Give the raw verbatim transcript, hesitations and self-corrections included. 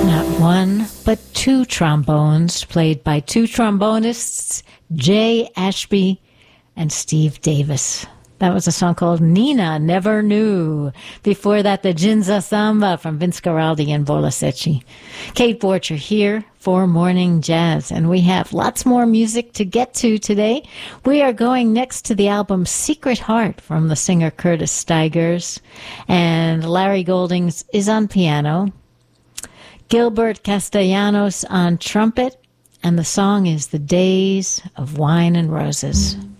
Not one, but two trombones played by two trombonists, Jay Ashby and Steve Davis. That was a song called Nina Never Knew. Before that, the Ginza Samba from Vince Guaraldi and Vola Secchi. Kate Borcher here for Morning Jazz, and we have lots more music to get to today. We are going next to the album Secret Heart from the singer Curtis Stigers, and Larry Goldings is on piano, Gilbert Castellanos on trumpet, and the song is The Days of Wine and Roses.